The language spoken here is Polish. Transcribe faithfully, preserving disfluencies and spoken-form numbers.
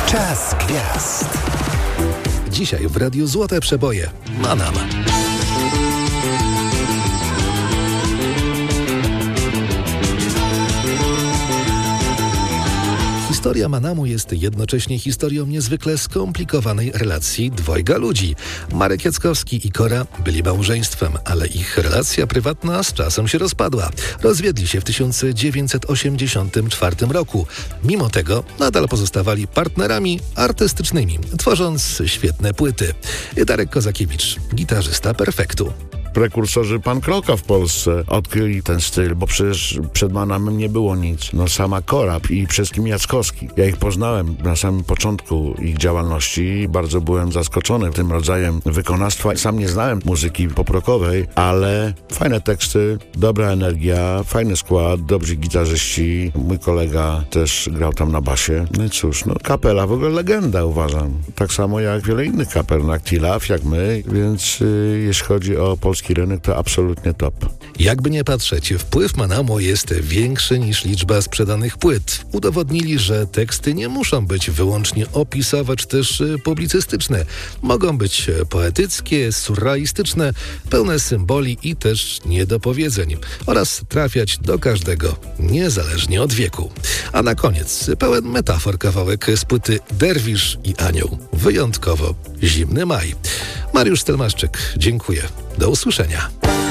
Czas gwiazd. Dzisiaj w Radiu Złote Przeboje Manam. Historia Manamu jest jednocześnie historią niezwykle skomplikowanej relacji dwojga ludzi. Marek Jackowski i Kora byli małżeństwem, ale ich relacja prywatna z czasem się rozpadła. Rozwiedli się w tysiąc dziewięćset osiemdziesiątym czwartym roku. Mimo tego nadal pozostawali partnerami artystycznymi, tworząc świetne płyty. Darek Kozakiewicz, gitarzysta Perfektu. Prekursorzy punk rocka w Polsce odkryli ten styl, bo przecież przed Manamem nie było nic. No sama Kora i przede wszystkim Jackowski. Ja ich poznałem na samym początku ich działalności i bardzo byłem zaskoczony tym rodzajem wykonawstwa. Sam nie znałem muzyki pop-rockowej, ale fajne teksty, dobra energia, fajny skład, dobrzy gitarzyści. Mój kolega też grał tam na basie. No i cóż, no kapela w ogóle legenda, uważam. Tak samo jak wiele innych kapel, jak T-Love, jak my, więc yy, jeśli chodzi o polski rynek, to absolutnie top. Jakby nie patrzeć, wpływ Manamu jest większy niż liczba sprzedanych płyt. Udowodnili, że teksty nie muszą być wyłącznie opisowe czy też publicystyczne. Mogą być poetyckie, surrealistyczne, pełne symboli i też niedopowiedzeń oraz trafiać do każdego, niezależnie od wieku. A na koniec pełen metafor kawałek z płyty Derwisz i Anioł. Wyjątkowo zimny maj. Mariusz Stelmaszczyk, dziękuję. Do usłyszenia.